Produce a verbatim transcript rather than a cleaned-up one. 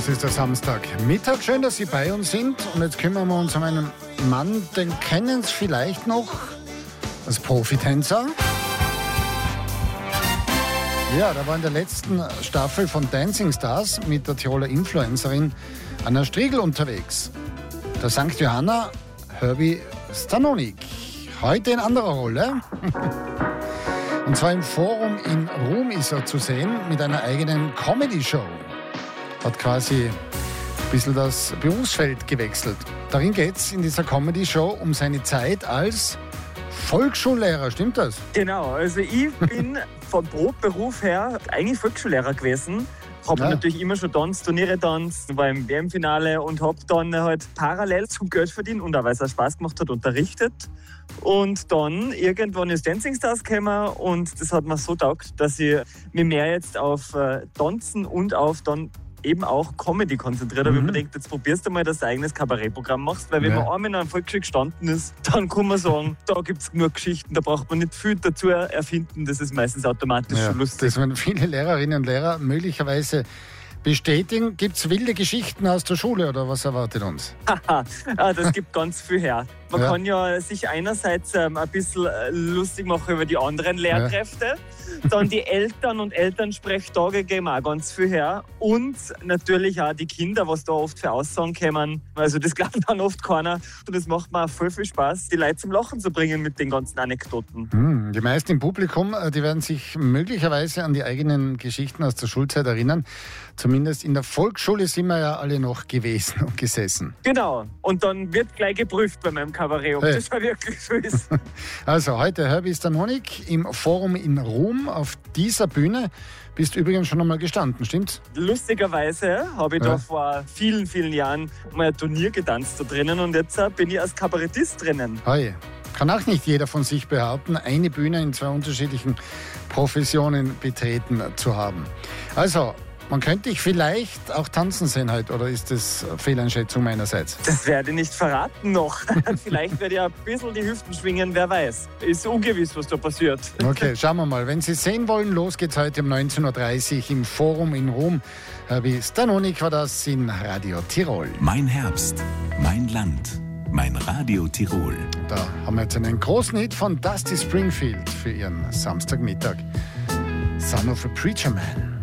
Es ist der Samstagmittag. Schön, dass Sie bei uns sind. Und jetzt kümmern wir uns um einen Mann, den kennen Sie vielleicht noch als Profitänzer. Ja, der war in der letzten Staffel von Dancing Stars mit der Tiroler Influencerin Anna Striegl unterwegs. Der Sankt Johanna Herbie Stanonik. Heute in anderer Rolle. Und zwar im Forum in Ruhm ist er zu sehen mit einer eigenen Comedy-Show. Hat quasi ein bisschen das Berufsfeld gewechselt. Darin geht es in dieser Comedy-Show um seine Zeit als Volksschullehrer. Stimmt das? Genau, also ich bin vom Brotberuf her eigentlich Volksschullehrer gewesen. Habe ja. natürlich immer schon Tanz, Turniere tanzt, war im W M-Finale und habe dann halt parallel zum Geld verdienen und auch weil es auch Spaß gemacht hat, unterrichtet. Und dann irgendwann ist Dancing Stars gekommen und das hat mir so taugt, dass ich mich mehr jetzt auf äh, Tanzen und auf dann eben auch Comedy konzentriert. Mhm. Aber ich mir gedacht, jetzt probierst du mal, dass du ein eigenes Kabarettprogramm machst, weil wenn ja. man einmal in einer Volksschule gestanden ist, dann kann man sagen, da gibt es genug Geschichten, da braucht man nicht viel dazu erfinden, das ist meistens automatisch ja, schon lustig. Das werden viele Lehrerinnen und Lehrer möglicherweise bestätigen. Gibt es wilde Geschichten aus der Schule oder was erwartet uns? Haha, das gibt ganz viel her. Man ja. kann ja sich einerseits ähm, ein bisschen lustig machen über die anderen Lehrkräfte, ja. dann die Eltern und Elternsprechtage geben auch ganz viel her und natürlich auch die Kinder, was da oft für Aussagen kommen. Also das glaubt dann oft keiner und das macht mir auch voll viel Spaß, die Leute zum Lachen zu bringen mit den ganzen Anekdoten. Hm, die meisten im Publikum, die werden sich möglicherweise an die eigenen Geschichten aus der Schulzeit erinnern. Zumindest in der Volksschule sind wir ja alle noch gewesen und gesessen. Genau. Und dann wird gleich geprüft bei meinem Kabarett, ob hey. das schon wirklich so ist. Also heute Herbie Stanonik im Forum in Ruhm. Auf dieser Bühne bist du übrigens schon einmal gestanden, stimmt's? Lustigerweise habe ich ja. da vor vielen, vielen Jahren mal ein Turnier getanzt da drinnen und jetzt bin ich als Kabarettist drinnen. Hey. Kann auch nicht jeder von sich behaupten, eine Bühne in zwei unterschiedlichen Professionen betreten zu haben. Also, man könnte dich vielleicht auch tanzen sehen heute, oder ist das Fehleinschätzung meinerseits? Das werde ich nicht verraten noch. Vielleicht werde ich ein bisschen die Hüften schwingen, wer weiß. Ist ungewiss, was da passiert. Okay, schauen wir mal. Wenn Sie sehen wollen, los geht's heute um neunzehn Uhr dreißig im Forum in Ruhm. Herbie Stanonik war das in Radio Tirol. Mein Herbst, mein Land, mein Radio Tirol. Da haben wir jetzt einen großen Hit von Dusty Springfield für Ihren Samstagmittag. Son of a Preacher Man.